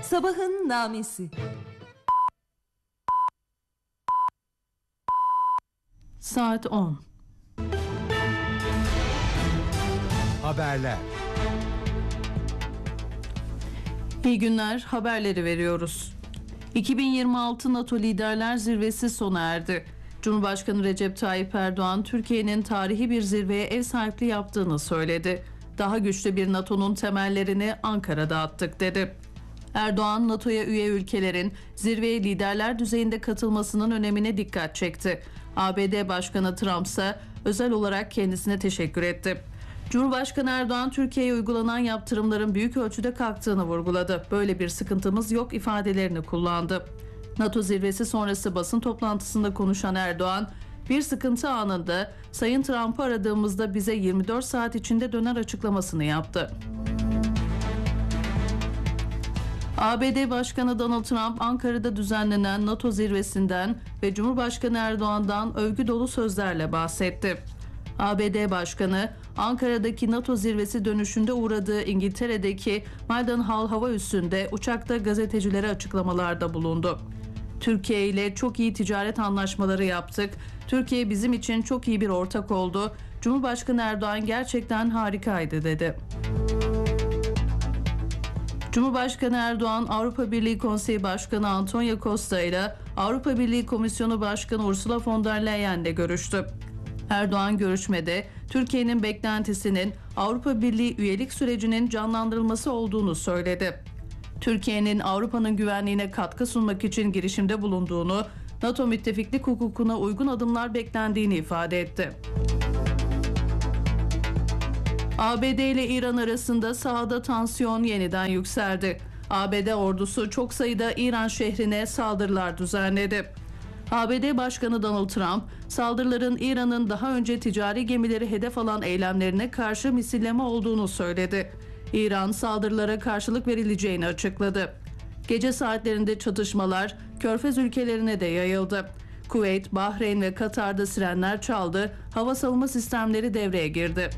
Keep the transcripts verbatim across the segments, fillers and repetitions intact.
Sabahın namesi. Saat on. Haberler. İyi günler, haberleri veriyoruz. iki bin yirmi altı NATO Liderler Zirvesi sona erdi. Cumhurbaşkanı Recep Tayyip Erdoğan, Türkiye'nin tarihi bir zirveye ev sahipliği yaptığını söyledi. Daha güçlü bir NATO'nun temellerini Ankara'da attık dedi. Erdoğan, NATO'ya üye ülkelerin zirveye liderler düzeyinde katılmasının önemine dikkat çekti. A B D Başkanı Trump ise özel olarak kendisine teşekkür etti. Cumhurbaşkanı Erdoğan, Türkiye'ye uygulanan yaptırımların büyük ölçüde kalktığını vurguladı. Böyle bir sıkıntımız yok ifadelerini kullandı. NATO zirvesi sonrası basın toplantısında konuşan Erdoğan, bir sıkıntı anında Sayın Trump'ı aradığımızda bize yirmi dört saat içinde döner açıklamasını yaptı. A B D Başkanı Donald Trump, Ankara'da düzenlenen NATO zirvesinden ve Cumhurbaşkanı Erdoğan'dan övgü dolu sözlerle bahsetti. A B D Başkanı, Ankara'daki NATO zirvesi dönüşünde uğradığı İngiltere'deki Mildenhall hava üssünde uçakta gazetecilere açıklamalarda bulundu. Türkiye ile çok iyi ticaret anlaşmaları yaptık. Türkiye bizim için çok iyi bir ortak oldu. Cumhurbaşkanı Erdoğan gerçekten harikaydı dedi. Cumhurbaşkanı Erdoğan, Avrupa Birliği Konseyi Başkanı Antonio Costa ile Avrupa Birliği Komisyonu Başkanı Ursula von der Leyen ile görüştü. Erdoğan görüşmede Türkiye'nin beklentisinin Avrupa Birliği üyelik sürecinin canlandırılması olduğunu söyledi. Türkiye'nin Avrupa'nın güvenliğine katkı sunmak için girişimde bulunduğunu, NATO müttefiklik hukukuna uygun adımlar beklendiğini ifade etti. A B D ile İran arasında sahada tansiyon yeniden yükseldi. A B D ordusu çok sayıda İran şehrine saldırılar düzenledi. A B D Başkanı Donald Trump, saldırıların İran'ın daha önce ticari gemileri hedef alan eylemlerine karşı misilleme olduğunu söyledi. İran, saldırılara karşılık verileceğini açıkladı. Gece saatlerinde çatışmalar Körfez ülkelerine de yayıldı. Kuveyt, Bahreyn ve Katar'da sirenler çaldı, hava savunma sistemleri devreye girdi.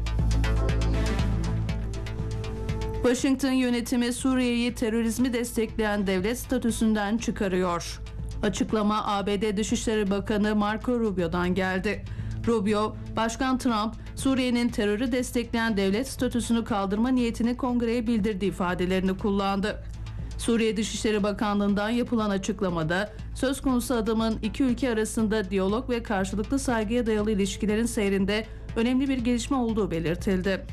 Washington yönetimi Suriye'yi terörizmi destekleyen devlet statüsünden çıkarıyor. Açıklama A B D Dışişleri Bakanı Marco Rubio'dan geldi. Rubio, Başkan Trump, Suriye'nin terörü destekleyen devlet statüsünü kaldırma niyetini kongreye bildirdiği ifadelerini kullandı. Suriye Dışişleri Bakanlığı'ndan yapılan açıklamada, söz konusu adımın iki ülke arasında diyalog ve karşılıklı saygıya dayalı ilişkilerin seyrinde önemli bir gelişme olduğu belirtildi.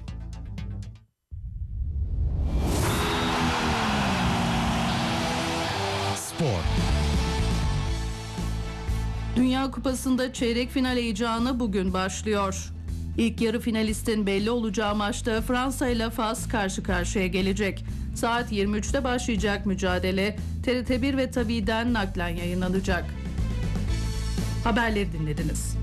Spor. Dünya Kupası'nda çeyrek final heyecanı bugün başlıyor. İlk yarı finalistin belli olacağı maçta Fransa ile Fas karşı karşıya gelecek. Saat yirmi üçte başlayacak mücadele T R T bir ve Tabi'den naklen yayınlanacak. Haberleri dinlediniz.